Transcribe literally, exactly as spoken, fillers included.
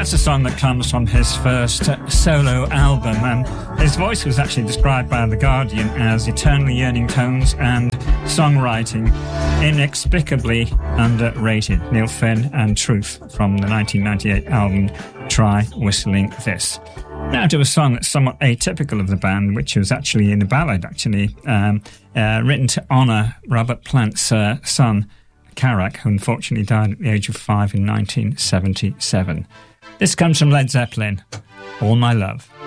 That's a song that comes from his first uh, solo album, and his voice was actually described by The Guardian as eternally yearning tones and songwriting inexplicably underrated. Neil Finn and Truth from the nineteen ninety-eight album Try Whistling This. Now to a song that's somewhat atypical of the band, which was actually in a ballad, actually, um, uh, written to honour Robert Plant's uh, son, Carrack, who unfortunately died at the age of five in nineteen seventy-seven. This comes from Led Zeppelin, All My Love.